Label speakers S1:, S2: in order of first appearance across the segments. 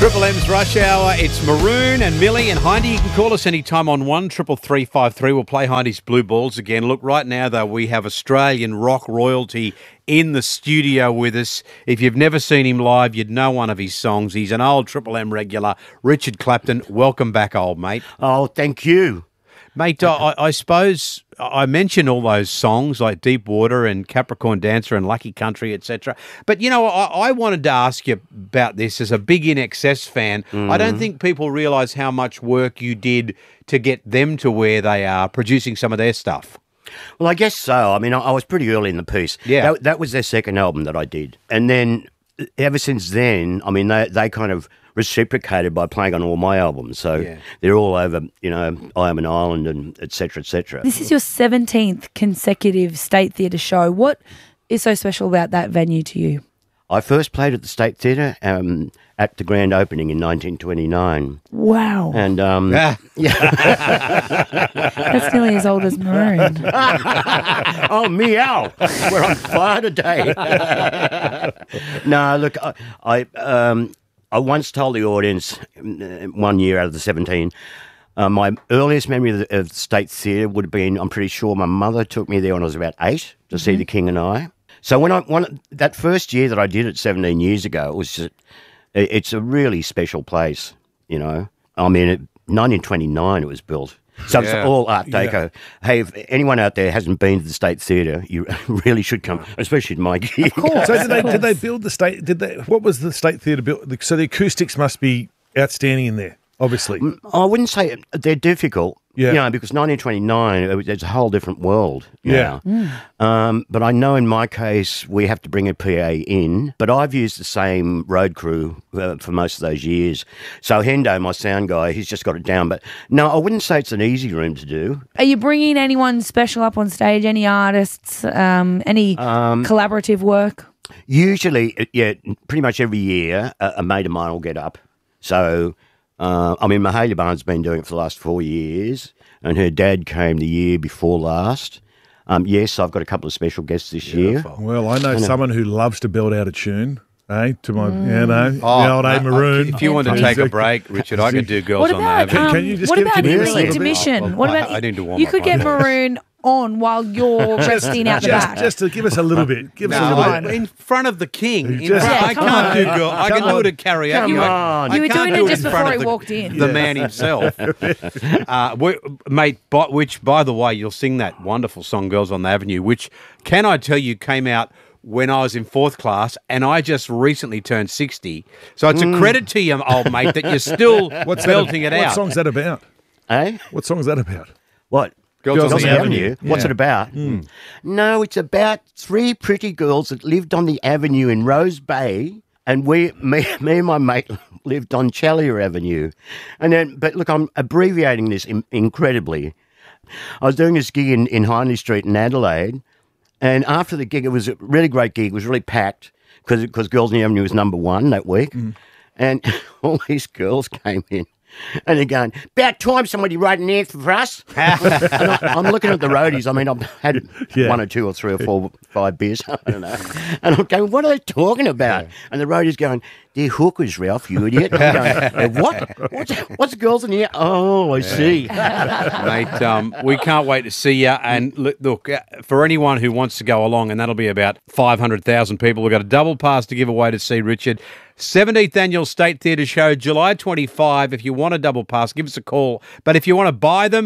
S1: Triple M's Rush Hour. It's Maroon and Millie and Hindy. You can call us anytime on 133353. We'll play Hindy's Blue Balls again. Look, right now, though, we have Australian rock royalty in the studio with us. If you've never seen him live, you'd know one of his songs. He's an old Triple M regular. Richard Clapton, welcome back, old mate.
S2: Oh, thank you.
S1: Mate, I suppose I mentioned all those songs like Deep Water and Capricorn Dancer and Lucky Country, etc. But, you know, I wanted to ask you about this as a big INXS fan. I don't think people realise how much work you did to get them to where they are, producing some of their stuff.
S2: Well, I guess so. I mean, I was pretty early in the piece.
S1: Yeah.
S2: That was their second album that I did. And then ever since then, I mean, they kind of reciprocated by playing on all my albums. So they're all over, you know, I Am an Island and et cetera, et cetera.
S3: This is your 17th consecutive State Theatre show. What is so special about that venue to you?
S2: I first played at the State Theatre at the grand opening in 1929.
S3: Wow.
S2: And,
S3: That's nearly as old as Maroon.
S2: oh, meow. We're on fire today. No, look, I once told the audience 1 year out of the 17, my earliest memory of the State Theatre would have been, I'm pretty sure my mother took me there when I was about 8 to see The King and I. So that first year that I did it 17 years ago, it was it's a really special place, you know. I mean, 1929 it was built. So it's all Art Deco. Yeah. Hey, if anyone out there hasn't been to the State Theatre, you really should come, especially to my gig.
S3: Of course.
S4: So did they build the State? What was the State Theatre built? So the acoustics must be outstanding in there, obviously.
S2: I wouldn't say they're difficult.
S4: Yeah.
S2: You know, because 1929, it's a whole different world now. But I know in my case, we have to bring a PA in, but I've used the same road crew for most of those years. So Hendo, my sound guy, he's just got it down. But no, I wouldn't say it's an easy room to do.
S3: Are you bringing anyone special up on stage, any artists, any collaborative work?
S2: Usually, pretty much every year, a mate of mine will get up. So... I mean, Mahalia Barnes been doing it for the last 4 years, and her dad came the year before last. Yes, I've got a couple of special guests this year.
S4: Well, I know someone who loves to belt out a tune. To my, the old A Maroon.
S1: If you want to take a break, Richard, I could do Girls on the Avenue.
S4: Can you just
S3: what
S4: give
S3: about
S4: it to me?
S3: doing intermission? What about
S1: I need to warm
S3: you
S1: up
S3: could
S1: on
S3: get
S1: that.
S3: Maroon on while you're resting out the back.
S4: Just to give us a little bit. Give us a little bit.
S1: In front of the king. I
S3: come
S1: can't
S3: on.
S1: do girl. I can do it at karaoke.
S2: Come on.
S1: I
S3: You were
S1: can't
S3: doing
S1: do
S3: it just
S1: in front
S3: before
S1: of
S3: he walked in.
S1: The man himself. Mate, which, by the way, you'll sing that wonderful song, Girls on the Avenue, which, can I tell you, came out when I was in 4th class, and I just recently turned 60. So it's a credit to you, old mate, that you're still belting it out.
S4: What song's that about?
S2: Eh?
S4: What song's that about?
S2: What?
S1: Girls on the Avenue.
S2: What's it about? No, it's about 3 pretty girls that lived on the avenue in Rose Bay, and me and my mate lived on Challier Avenue. And then, but look, I'm abbreviating this incredibly. I was doing this gig in Hindley Street in Adelaide, and after the gig, it was a really great gig. It was really packed because Girls on the Avenue was #1 that week, and all these girls came in. And they're going, about time somebody wrote an anthem for us. And I'm looking at the roadies. I mean, I've had 1 or 2 or 3 or 4, 5 beers. I don't know. And I'm going, what are they talking about? And the roadies going, they're hookers, Ralph, you idiot. And I'm going, what? What's Girls in the Air? Oh, I see.
S1: Mate, we can't wait to see you. And look, for anyone who wants to go along, and that'll be about 500,000 people, we've got a double pass to give away to see Richard. 17th Annual State Theatre Show, July 25. If you want a double pass, give us a call. But if you want to buy them,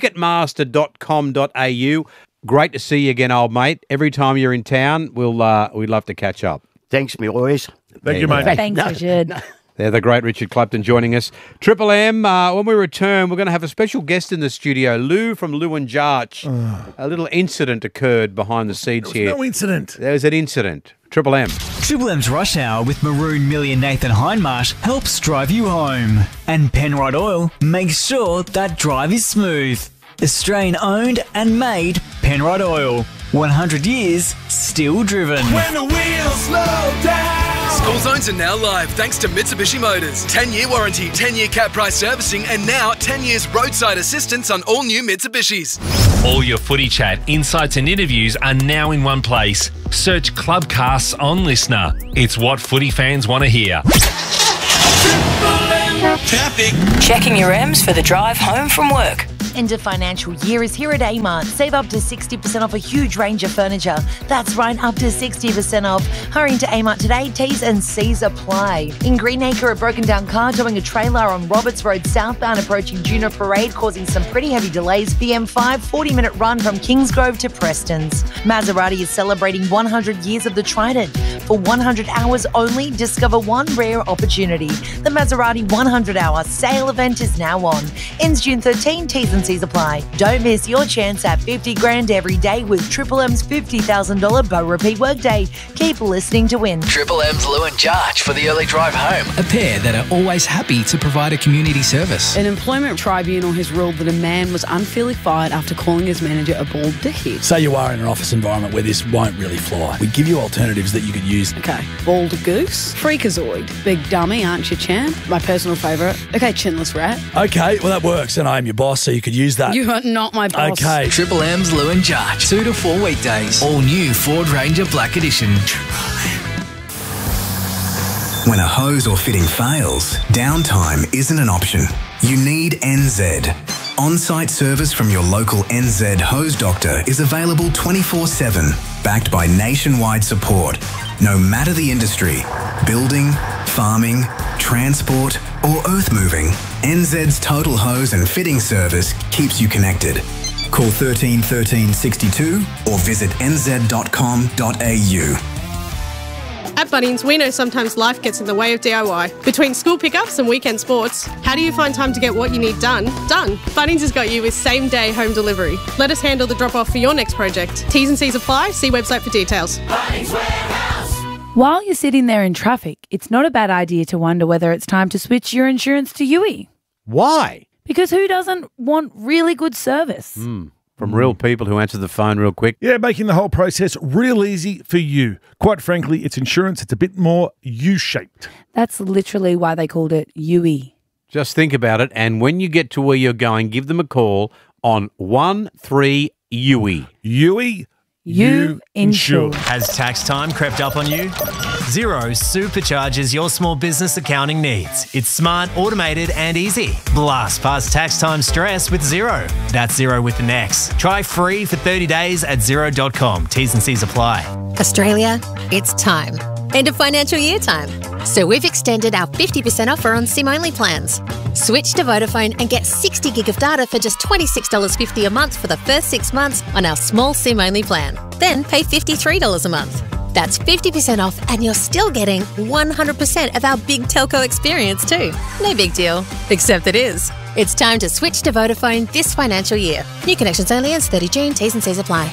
S1: ticketmaster.com.au. Great to see you again, old mate. Every time you're in town, we'd love to catch up.
S2: Thanks, me boys.
S4: Thank you, mate.
S3: Thanks, Richard.
S1: They're the great Richard Clapton joining us. Triple M, when we return, we're going to have a special guest in the studio, Lou from Lou and Jarch. A little incident occurred behind the scenes here.
S4: No incident.
S1: There was an incident. Triple M.
S5: Triple M's Rush Hour with Maroon, Millie and Nathan Hindmarsh helps drive you home. And Penrite Oil makes sure that drive is smooth. Australian owned and made Penrite Oil. 100 years, still driven.
S6: When the wheels slow down. School zones are now live thanks to Mitsubishi Motors. 10-year warranty, 10-year cap price servicing, and now 10 years roadside assistance on all new Mitsubishis.
S7: All your footy chat, insights and interviews are now in one place. Search Clubcasts on Listener. It's what footy fans want to hear.
S6: Traffic.
S8: Checking your M's for the drive home from work.
S9: End of financial year is here at Amart. Save up to 60% off a huge range of furniture. That's right, up to 60% off. Hurry into Amart today. T's and C's apply. In Greenacre, a broken down car towing a trailer on Roberts Road southbound approaching Juno Parade, causing some pretty heavy delays. The M5, 40-minute run from Kingsgrove to Preston's. Maserati is celebrating 100 years of the Trident. For 100 hours only, discover one rare opportunity. The Maserati 100-hour sale event is now on. Ends June 13. T's and C's apply. Don't miss your chance at 50 grand every day with Triple M's $50,000 Bow Repeat Workday. Keep listening to win.
S6: Triple M's Lou and Jarch for the early drive home.
S10: A pair that are always happy to provide a community service.
S11: An employment tribunal has ruled that a man was unfairly fired after calling his manager a bald dickhead.
S10: Say you are in an office environment where this won't really fly. We give you alternatives that you could use.
S11: Okay, bald goose, freakazoid, big dummy, aren't you, champ? My personal favourite. Okay, chinless rat.
S10: Okay, well that works, and I am your boss, so you could use that.
S11: You are not my boss.
S10: Okay.
S6: Triple M's Lou and Jarch. 2 to 4 weekdays. All new Ford Ranger Black Edition.
S12: When a hose or fitting fails, downtime isn't an option. You need NZ. On-site service from your local NZ hose doctor is available 24/7, backed by nationwide support. No matter the industry, building, farming, transport or earth moving, NZ's total hose and fitting service keeps you connected. Call 13 13 62 or visit nz.com.au.
S13: At Bunnings, we know sometimes life gets in the way of DIY. Between school pickups and weekend sports, how do you find time to get what you need done? Bunnings has got you with same-day home delivery. Let us handle the drop-off for your next project. T's and C's apply. See website for details.
S3: Bunnings Warehouse. While you're sitting there in traffic, it's not a bad idea to wonder whether it's time to switch your insurance to UE.
S1: Why?
S3: Because who doesn't want really good service?
S1: From real people who answer the phone real quick.
S4: Yeah, making the whole process real easy for you. Quite frankly, it's insurance. It's a bit more U-shaped.
S3: That's literally why they called it UE.
S1: Just think about it, and when you get to where you're going, give them a call on 13UE.
S4: UE?
S3: You insure.
S14: Has tax time crept up on you? Xero supercharges your small business accounting needs. It's smart, automated and easy. Blast past tax time stress with Xero. That's Xero with an X. Try free for 30 days at Xero.com. T's and C's apply.
S15: Australia, it's time. End of financial year time. So we've extended our 50% offer on SIM-only plans. Switch to Vodafone and get 60 gig of data for just $26.50 a month for the first 6 months on our small SIM-only plan. Then pay $53 a month. That's 50% off and you're still getting 100% of our big telco experience too. No big deal, except it is. It's time to switch to Vodafone this financial year. New connections only ends 30 June. T's and C's apply.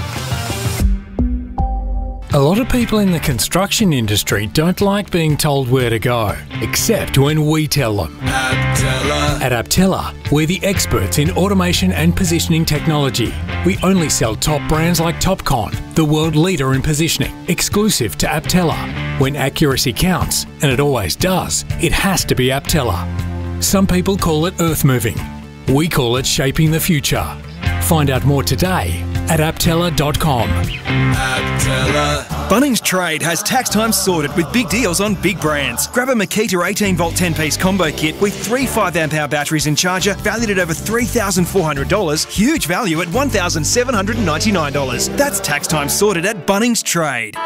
S16: A lot of people in the construction industry don't like being told where to go, except when we tell them. At Aptella, we're the experts in automation and positioning technology. We only sell top brands like Topcon, the world leader in positioning, exclusive to Aptella. When accuracy counts, and it always does, it has to be Aptella. Some people call it earth moving. We call it shaping the future. Find out more today at aptella.com.
S17: Bunnings Trade has tax time sorted with big deals on big brands. Grab a Makita 18-volt 10-piece combo kit with 3 5-amp-hour batteries and charger valued at over $3,400. Huge value at $1,799. That's tax time sorted at Bunnings Trade.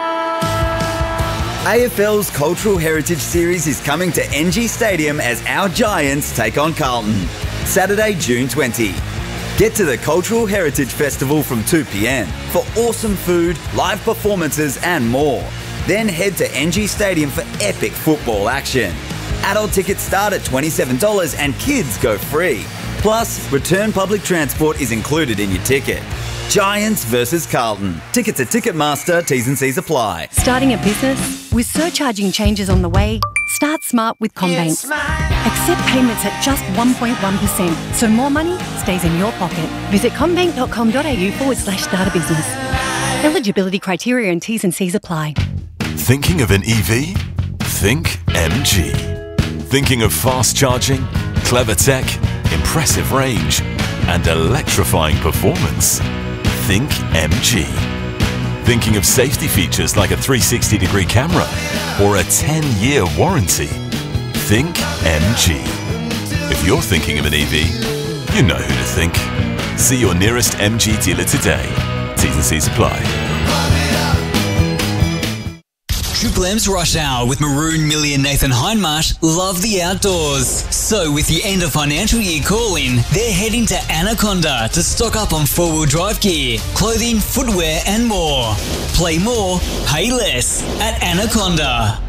S18: AFL's Cultural Heritage Series is coming to NG Stadium as our Giants take on Carlton. Saturday, June 20. Get to the Cultural Heritage Festival from 2 p.m. for awesome food, live performances and more. Then head to NG Stadium for epic football action. Adult tickets start at $27 and kids go free. Plus, return public transport is included in your ticket. Giants versus Carlton. Tickets at Ticketmaster, T's and C's apply.
S19: Starting a business? With surcharging changes on the way, start smart with CommBank. Accept payments at just 1.1%, so more money stays in your pocket. Visit commbank.com.au/start a business. Eligibility criteria and T's and C's apply.
S20: Thinking of an EV? Think MG. Thinking of fast charging, clever tech, impressive range, and electrifying performance? Think MG. Thinking of safety features like a 360-degree camera or a 10-year warranty? Think MG. If you're thinking of an EV, you know who to think. See your nearest MG dealer today. T's and C's apply.
S5: Triple M's Rush Hour with Maroon, Millie and Nathan Hindmarsh love the outdoors. So with the end of financial year call-in, they're heading to Anaconda to stock up on four-wheel drive gear, clothing, footwear and more. Play more, pay less at Anaconda.